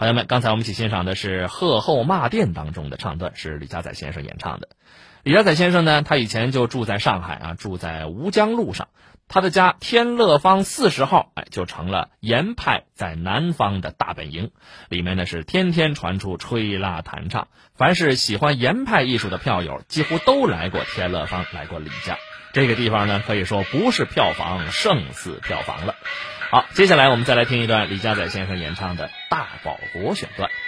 朋友们，刚才我们一起欣赏的是《鹤后骂店》当中的唱段，是李家载先生演唱的。李家载先生呢，他以前就住在上海住在吴江路上，他的家天乐坊40号就成了严派在南方的大本营，里面呢是天天传出吹拉弹唱，凡是喜欢严派艺术的票友几乎都来过天乐坊，来过李家。这个地方呢可以说不是票房胜似票房了。好，接下来我们再来听一段李家载先生演唱的《大保国》选段。